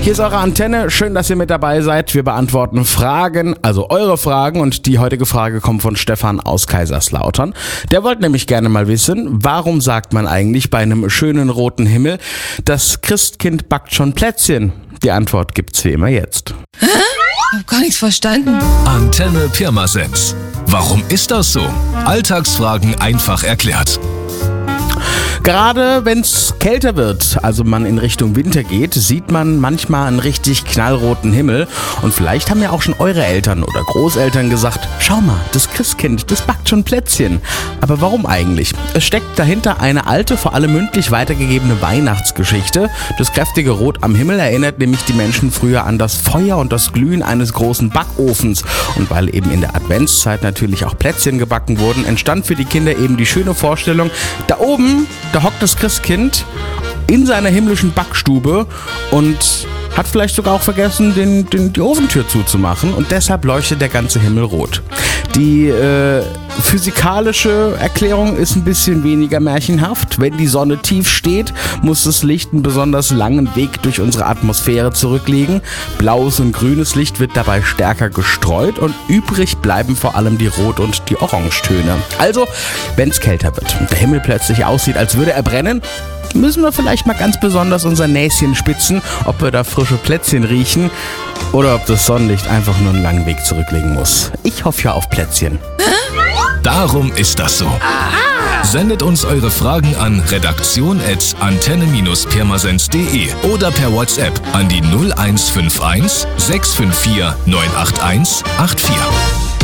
Hier ist eure Antenne. Schön, dass ihr mit dabei seid. Wir beantworten Fragen, also eure Fragen. Und die heutige Frage kommt von Stefan aus Kaiserslautern. Der wollte nämlich gerne mal wissen, warum sagt man eigentlich bei einem schönen roten Himmel, das Christkind backt schon Plätzchen? Die Antwort gibt's wie immer jetzt. Hä? Ich hab gar nichts verstanden. Antenne Pirmasens. Warum ist das so? Alltagsfragen einfach erklärt. Gerade wenn es kälter wird, also man in Richtung Winter geht, sieht man manchmal einen richtig knallroten Himmel. Und vielleicht haben ja auch schon eure Eltern oder Großeltern gesagt, schau mal, das Christkind, das backt schon Plätzchen. Aber warum eigentlich? Es steckt dahinter eine alte, vor allem mündlich weitergegebene Weihnachtsgeschichte. Das kräftige Rot am Himmel erinnert nämlich die Menschen früher an das Feuer und das Glühen eines großen Backofens. Und weil eben in der Adventszeit natürlich auch Plätzchen gebacken wurden, entstand für die Kinder eben die schöne Vorstellung, da oben, da hockt das Christkind in seiner himmlischen Backstube und hat vielleicht sogar auch vergessen, die Ofentür zuzumachen, und deshalb leuchtet der ganze Himmel rot. Die physikalische Erklärung ist ein bisschen weniger märchenhaft. Wenn die Sonne tief steht, muss das Licht einen besonders langen Weg durch unsere Atmosphäre zurücklegen. Blaues und grünes Licht wird dabei stärker gestreut und übrig bleiben vor allem die Rot- und die Orangetöne. Also, wenn es kälter wird und der Himmel plötzlich aussieht, als würde er brennen, müssen wir vielleicht mal ganz besonders unser Näschen spitzen, ob wir da frische Plätzchen riechen oder ob das Sonnenlicht einfach nur einen langen Weg zurücklegen muss. Ich hoffe ja auf Plätzchen. Darum ist das so. Sendet uns eure Fragen an redaktion@antenne-pirmasens.de oder per WhatsApp an die 0151 654 981 84.